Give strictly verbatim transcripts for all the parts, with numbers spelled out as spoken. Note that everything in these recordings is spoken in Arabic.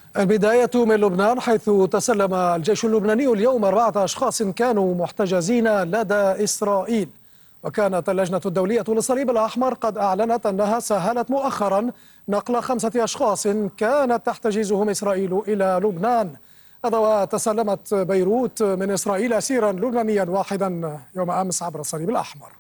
البداية من لبنان، حيث تسلم الجيش اللبناني اليوم أربعة أشخاص كانوا محتجزين لدى إسرائيل. وكانت اللجنة الدولية للصليب الأحمر قد أعلنت أنها سهلت مؤخرا نقل خمسة أشخاص كانت تحتجزهم إسرائيل إلى لبنان. هذا وتسلمت بيروت من إسرائيل أسيرا لبنانيا واحدا يوم أمس عبر الصليب الأحمر.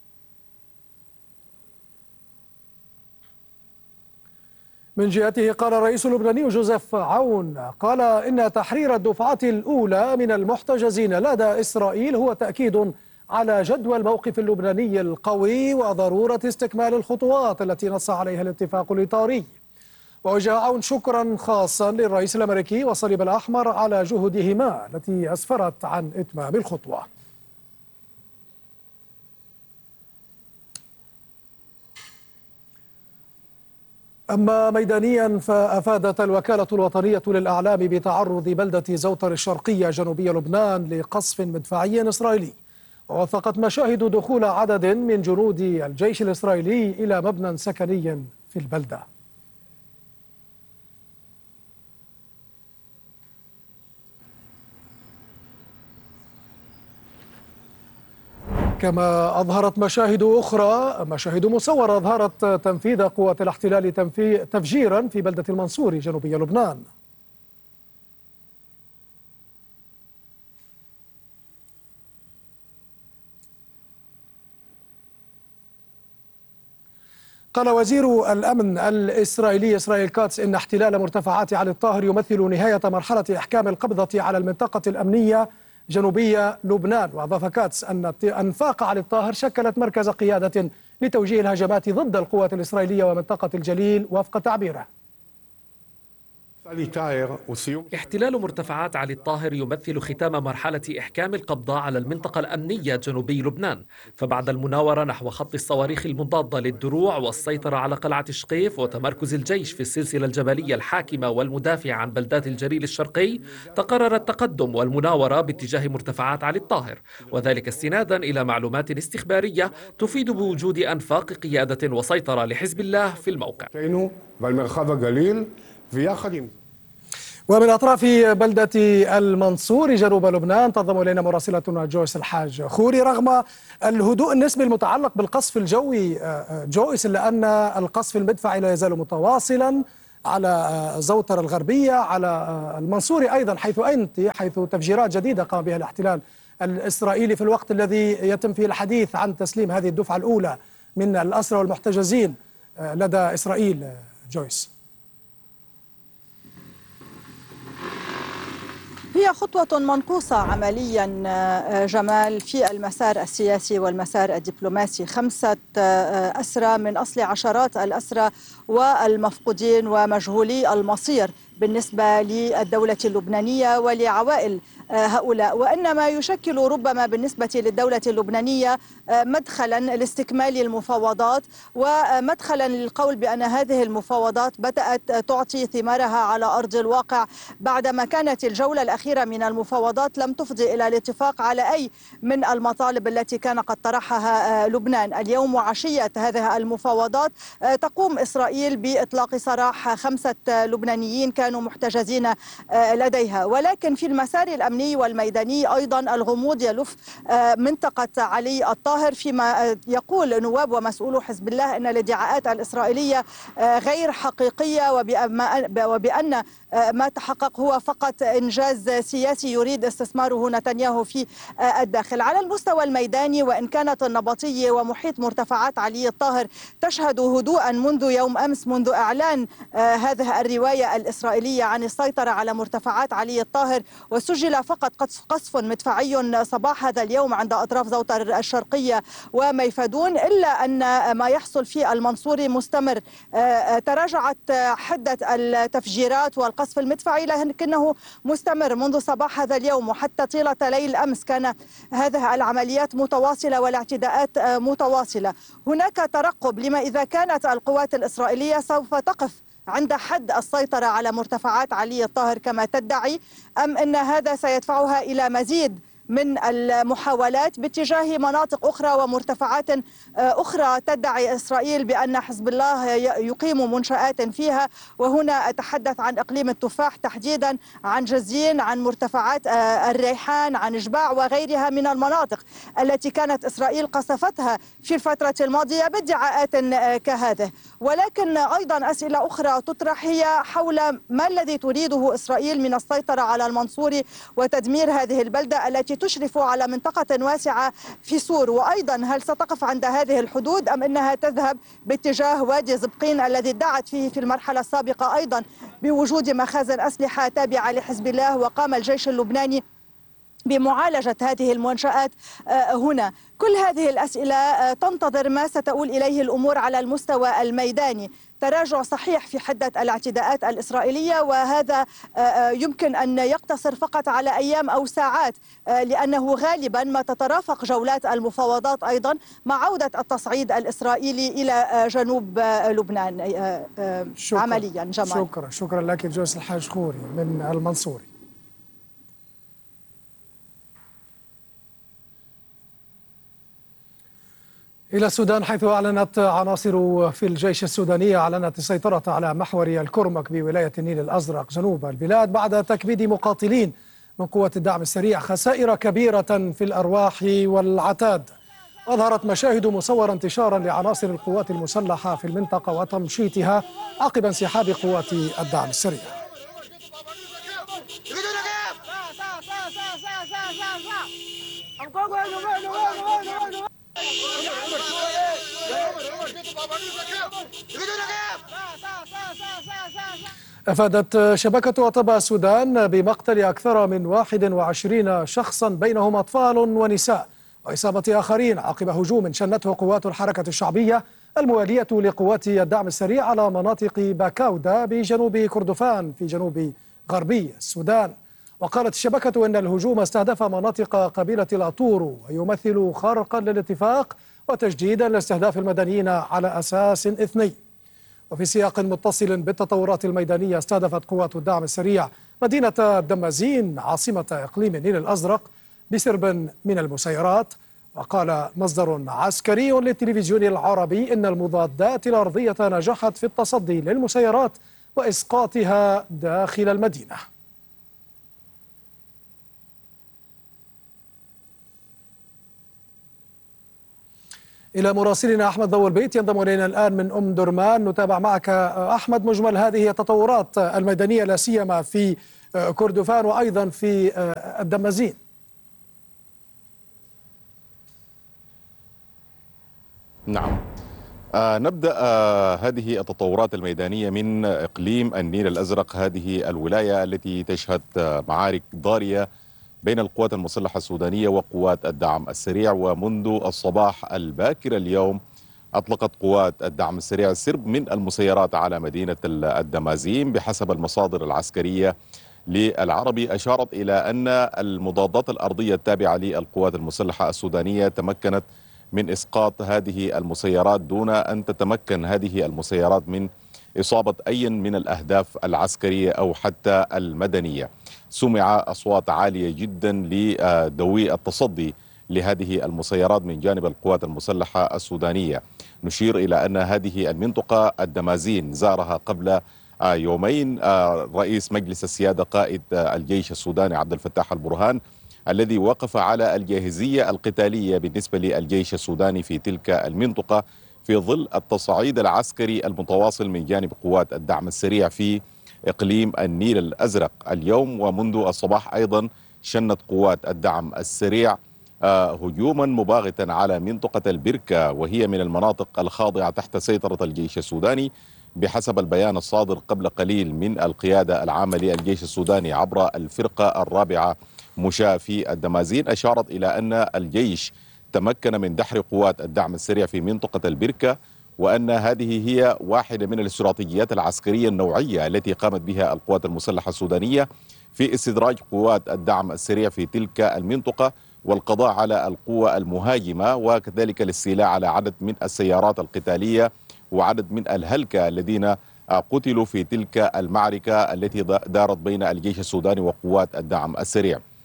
من جهته قال الرئيس اللبناني جوزيف عون قال إن تحرير الدفعة الأولى من المحتجزين لدى إسرائيل هو تأكيد على جدوى الموقف اللبناني القوي وضرورة استكمال الخطوات التي نص عليها الاتفاق الإطاري. ووجه عون شكرا خاصا للرئيس الأمريكي والصليب الأحمر على جهودهما التي أسفرت عن إتمام الخطوة. أما ميدانيا، فأفادت الوكالة الوطنية للأعلام بتعرض بلدة زوتر الشرقية جنوبي لبنان لقصف مدفعي إسرائيلي. ووثقت مشاهد دخول عدد من جنود الجيش الإسرائيلي إلى مبنى سكني في البلدة. كما أظهرت مشاهد أخرى مشاهد مصورة أظهرت تنفيذ قوات الاحتلال تفجيرا في بلدة المنصوري جنوبي لبنان. قال وزير الأمن الإسرائيلي إسرائيل كاتس إن احتلال مرتفعات علي الطاهر يمثل نهاية مرحلة إحكام القبضة على المنطقة الأمنية جنوبية لبنان. وأضاف كاتس أن أنفاق علي الطاهر شكلت مركز قيادة لتوجيه الهجمات ضد القوات الإسرائيلية ومنطقة الجليل وفق تعبيره. احتلال مرتفعات علي الطاهر يمثل ختام مرحلة إحكام القبضة على المنطقة الأمنية جنوبي لبنان، فبعد المناورة نحو خط الصواريخ المضادة للدروع والسيطرة على قلعة شقيف وتمركز الجيش في السلسلة الجبلية الحاكمة والمدافعة عن بلدات الجليل الشرقي، تقرر التقدم والمناورة باتجاه مرتفعات علي الطاهر، وذلك استنادا إلى معلومات استخبارية تفيد بوجود أنفاق قيادة وسيطرة لحزب الله في الموقع. ومن أطراف بلدة المنصور جنوب لبنان تنضم إلينا مراسلتنا جويس الحاج خوري. رغم الهدوء النسبي المتعلق بالقصف الجوي جويس، إلا أن القصف المدفعي لا يزال متواصلا على زوتر الغربية، على المنصوري أيضا حيث أنت حيث تفجيرات جديدة قام بها الاحتلال الإسرائيلي في الوقت الذي يتم فيه الحديث عن تسليم هذه الدفعة الأولى من الأسرى والمحتجزين لدى إسرائيل. جويس، هي خطوة منقوصة عمليا جمال في المسار السياسي والمسار الدبلوماسي. خمسة أسرى من أصل عشرات الأسرى والمفقودين ومجهولي المصير بالنسبة للدولة اللبنانية ولعوائل هؤلاء، وإنما يشكل ربما بالنسبة للدولة اللبنانية مدخلا لاستكمال المفاوضات ومدخلا للقول بأن هذه المفاوضات بدأت تعطي ثمارها على أرض الواقع، بعدما كانت الجولة الأخيرة من المفاوضات لم تفضي إلى الاتفاق على أي من المطالب التي كان قد طرحها لبنان. اليوم وعشية هذه المفاوضات تقوم إسرائيل بإطلاق سراح خمسة لبنانيين كانوا محتجزين لديها، ولكن في المسار الأمني والميداني أيضا الغموض يلف منطقة علي الطاهر، فيما يقول نواب ومسؤولو حزب الله أن الادعاءات الإسرائيلية غير حقيقية وبأن ما تحقق هو فقط إنجاز سياسي يريد استثماره نتنياهو في الداخل. على المستوى الميداني، وإن كانت النبطية ومحيط مرتفعات علي الطاهر تشهد هدوءا منذ يوم أمس، منذ إعلان هذه الرواية الإسرائيلية عن السيطرة على مرتفعات علي الطاهر، وسجل فقط قصف مدفعي صباح هذا اليوم عند أطراف زوتر الشرقية وميفدون، إلا أن ما يحصل في المنصوري مستمر. تراجعت حدة التفجيرات والقصف المدفعي لكنه مستمر منذ صباح هذا اليوم، وحتى طيلة ليل أمس كان هذه العمليات متواصلة والاعتداءات متواصلة. هناك ترقب لما إذا كانت القوات الإسرائيلية سوف تقف عند حد السيطرة على مرتفعات علي الطاهر كما تدعي، أم أن هذا سيدفعها إلى مزيد من المحاولات باتجاه مناطق أخرى ومرتفعات أخرى تدعي إسرائيل بأن حزب الله يقيم منشآت فيها. وهنا أتحدث عن إقليم التفاح تحديدا، عن جزين، عن مرتفعات الريحان، عن جباع وغيرها من المناطق التي كانت إسرائيل قصفتها في الفترة الماضية بادعاءات كهذه. ولكن أيضا أسئلة أخرى تطرح هي حول ما الذي تريده إسرائيل من السيطرة على المنصوري وتدمير هذه البلدة التي تشرف على منطقة واسعة في سور. وأيضا هل ستقف عند هذه الحدود أم أنها تذهب باتجاه وادي زبقين الذي ادعت فيه في المرحلة السابقة أيضا بوجود مخازن أسلحة تابعة لحزب الله، وقام الجيش اللبناني بمعالجة هذه المنشآت هنا. كل هذه الأسئلة تنتظر ما ستؤول إليه الأمور على المستوى الميداني. تراجع صحيح في حدة الاعتداءات الإسرائيلية، وهذا يمكن أن يقتصر فقط على أيام أو ساعات، لأنه غالبا ما تترافق جولات المفاوضات أيضا مع عودة التصعيد الإسرائيلي إلى جنوب لبنان. شكرا. عمليا جمال. شكرا شكرا لك جويس الحاج خوري من المنصوري. إلى السودان، حيث أعلنت عناصر في الجيش السوداني أعلنت السيطرة على محور الكرمك بولاية النيل الأزرق جنوب البلاد بعد تكبيد مقاتلين من قوات الدعم السريع خسائر كبيرة في الأرواح والعتاد. أظهرت مشاهد مصورة انتشارا لعناصر القوات المسلحة في المنطقة وتمشيطها عقب انسحاب قوات الدعم السريع. أفادت شبكة أطباء السودان بمقتل أكثر من واحد وعشرين شخصا بينهم أطفال ونساء وإصابة آخرين عقب هجوم شنته قوات الحركة الشعبية الموالية لقوات الدعم السريع على مناطق باكاودا بجنوب كردفان في جنوب غربي السودان. وقالت الشبكة أن الهجوم استهدف مناطق قبيلة الأطور ويمثل خرقا للاتفاق وتجديدا لاستهداف المدنيين على أساس إثني. وفي سياق متصل بالتطورات الميدانية، استهدفت قوات الدعم السريع مدينة دمازين عاصمة إقليم النيل الأزرق بسرب من المسيرات. وقال مصدر عسكري للتلفزيون العربي إن المضادات الأرضية نجحت في التصدي للمسيرات وإسقاطها داخل المدينة. إلى مراسلنا أحمد ضو البيت ينضم إلينا الآن من أم درمان. نتابع معك أحمد مجمل هذه التطورات الميدانية لا سيما في كردفان وأيضا في الدمازين. نعم، آه نبدأ آه هذه التطورات الميدانية من إقليم النيل الأزرق، هذه الولاية التي تشهد آه معارك ضارية بين القوات المسلحة السودانية وقوات الدعم السريع. ومنذ الصباح الباكر اليوم أطلقت قوات الدعم السريع سرب من المسيرات على مدينة الدمازين. بحسب المصادر العسكرية للعربي أشارت إلى أن المضادات الأرضية التابعة للقوات المسلحة السودانية تمكنت من إسقاط هذه المسيرات دون أن تتمكن هذه المسيرات من إصابة أي من الأهداف العسكرية أو حتى المدنية. سمع أصوات عالية جدا لدوي التصدي لهذه المسيرات من جانب القوات المسلحة السودانية. نشير إلى أن هذه المنطقة الدمازين زارها قبل يومين رئيس مجلس السيادة قائد الجيش السوداني عبد الفتاح البرهان، الذي وقف على الجاهزية القتالية بالنسبة للجيش السوداني في تلك المنطقة في ظل التصعيد العسكري المتواصل من جانب قوات الدعم السريع في إقليم النيل الأزرق اليوم. ومنذ الصباح أيضا شنت قوات الدعم السريع هجوما مباغتا على منطقة البركة، وهي من المناطق الخاضعة تحت سيطرة الجيش السوداني بحسب البيان الصادر قبل قليل من القيادة العامة للجيش السوداني عبر الفرقة الرابعة مشاة في الدمازين. أشارت إلى أن الجيش تمكن من دحر قوات الدعم السريع في منطقة البركة، وأن هذه هي واحدة من الاستراتيجيات العسكرية النوعية التي قامت بها القوات المسلحة السودانية في استدراج قوات الدعم السريع في تلك المنطقة والقضاء على القوى المهاجمة، وكذلك الاستيلاء على عدد من السيارات القتالية وعدد من الهلكة الذين قتلوا في تلك المعركة التي دارت بين الجيش السوداني وقوات الدعم السريع.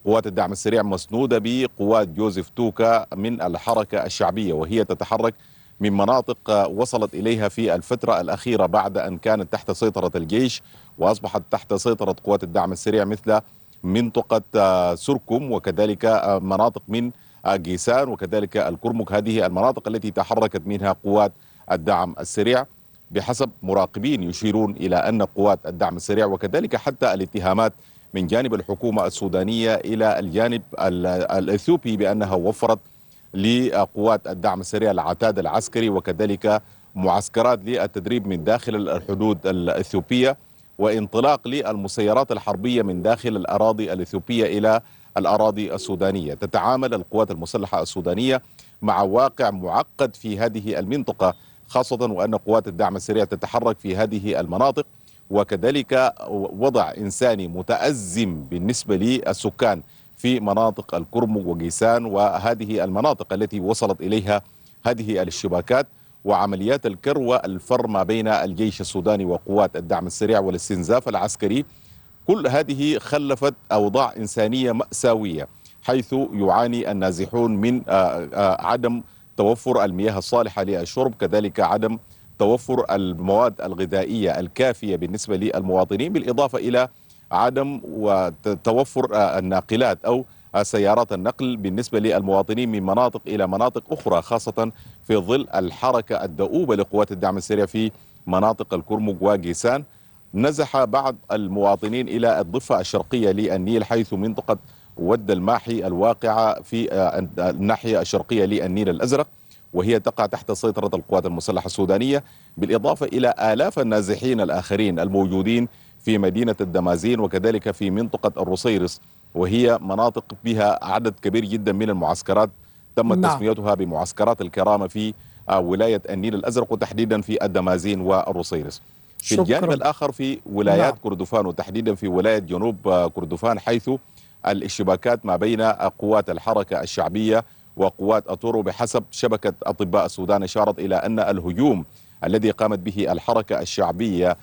قوات الدعم السريع مسنودة بقوات جوزيف توكا من الحركة الشعبية، وهي تتحرك من مناطق وصلت إليها في الفترة الأخيرة بعد أن كانت تحت سيطرة الجيش وأصبحت تحت سيطرة قوات الدعم السريع، مثل منطقة سركم وكذلك مناطق من جيسان وكذلك الكرمك. هذه المناطق التي تحركت منها قوات الدعم السريع، بحسب مراقبين يشيرون إلى أن قوات الدعم السريع وكذلك حتى الاتهامات من جانب الحكومة السودانية إلى الجانب الإثيوبي بأنها وفرت لقوات الدعم السريع العتاد العسكري وكذلك معسكرات للتدريب من داخل الحدود الإثيوبية وانطلاق للمسيرات الحربية من داخل الأراضي الإثيوبية إلى الأراضي السودانية. تتعامل القوات المسلحة السودانية مع واقع معقد في هذه المنطقة، خاصة وأن قوات الدعم السريع تتحرك في هذه المناطق، وكذلك وضع إنساني متأزم بالنسبة للسكان في مناطق الكرمك وجيسان وهذه المناطق التي وصلت إليها هذه الاشتباكات، وعمليات الكر والفر ما بين الجيش السوداني وقوات الدعم السريع والاستنزاف العسكري. كل هذه خلفت أوضاع إنسانية مأساوية، حيث يعاني النازحون من عدم توفر المياه الصالحة للشرب، كذلك عدم توفر المواد الغذائية الكافية بالنسبة للمواطنين، بالإضافة إلى عدم وتوفر الناقلات أو سيارات النقل بالنسبة للمواطنين من مناطق إلى مناطق أخرى، خاصة في ظل الحركة الدؤوبة لقوات الدعم السريع في مناطق الكرمك وجيسان. نزح بعض المواطنين إلى الضفة الشرقية للنيل، حيث منطقة ود الماحي الواقعة في الناحية الشرقية للنيل الأزرق، وهي تقع تحت سيطرة القوات المسلحة السودانية، بالإضافة إلى آلاف النازحين الآخرين الموجودين في مدينة الدمازين وكذلك في منطقة الرصيرس، وهي مناطق بها عدد كبير جدا من المعسكرات تم نعم. تسميتها بمعسكرات الكرامة في ولاية النيل الأزرق وتحديدا في الدمازين والرصيرس. في شكرا. الجانب الآخر في ولايات نعم. كردفان وتحديدا في ولاية جنوب كردفان، حيث الاشتباكات ما بين قوات الحركة الشعبية وقوات أتورو، بحسب شبكة أطباء السودان أشارت إلى أن الهجوم الذي قامت به الحركة الشعبية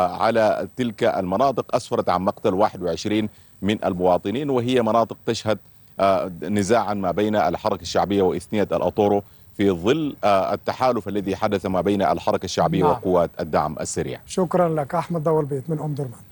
على تلك المناطق أسفرت عن مقتل واحد وعشرين من المواطنين، وهي مناطق تشهد نزاعا ما بين الحركة الشعبية وإثنية الأتورو في ظل التحالف الذي حدث ما بين الحركة الشعبية نعم. وقوات الدعم السريع. شكرا لك أحمد ضوى البيت من أم درمان.